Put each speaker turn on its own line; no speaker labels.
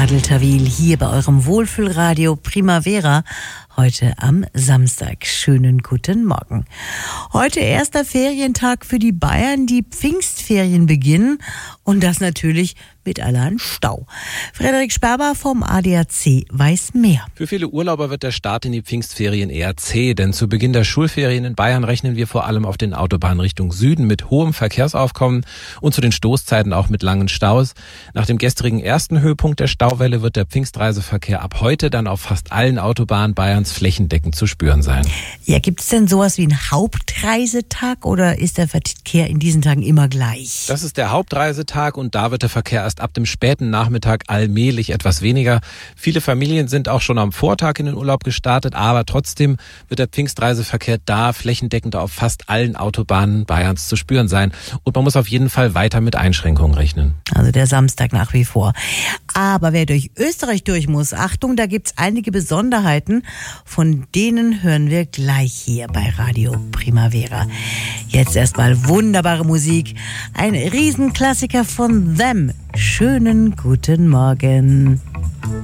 Adel Tawil hier bei eurem Wohlfühlradio Primavera. Heute am Samstag. Schönen guten Morgen. Heute erster Ferientag für die Bayern. Die Pfingstferien beginnen und das natürlich mit allerhand Stau. Frederik Sperber vom ADAC weiß mehr.
Für viele Urlauber wird der Start in die Pfingstferien eher zäh, denn zu Beginn der Schulferien in Bayern rechnen wir vor allem auf den Autobahnen Richtung Süden mit hohem Verkehrsaufkommen und zu den Stoßzeiten auch mit langen Staus. Nach dem gestrigen ersten Höhepunkt der Stauwelle wird der Pfingstreiseverkehr ab heute dann auf fast allen Autobahnen Bayerns flächendeckend zu spüren sein.
Ja, gibt es denn sowas wie einen Hauptreisetag oder ist der Verkehr in diesen Tagen immer gleich?
Das ist der Hauptreisetag und da wird der Verkehr erst ab dem späten Nachmittag allmählich etwas weniger. Viele Familien sind auch schon am Vortag in den Urlaub gestartet, aber trotzdem wird der Pfingstreiseverkehr da flächendeckend auf fast allen Autobahnen Bayerns zu spüren sein. Und man muss auf jeden Fall weiter mit Einschränkungen rechnen.
Also der Samstag nach wie vor. Aber wer durch Österreich durch muss, Achtung, da gibt's einige Besonderheiten, von denen hören wir gleich hier bei Radio Primavera. Jetzt erstmal wunderbare Musik, ein Riesenklassiker von Them. Schönen guten Morgen.